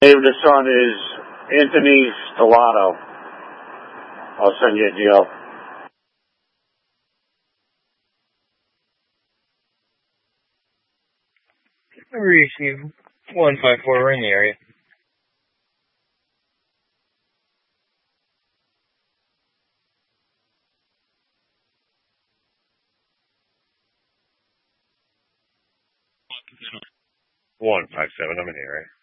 Dave, the son is Anthony Stellato. I'll send you a deal. Receive 154, we're in the area. $157, I'm in the area.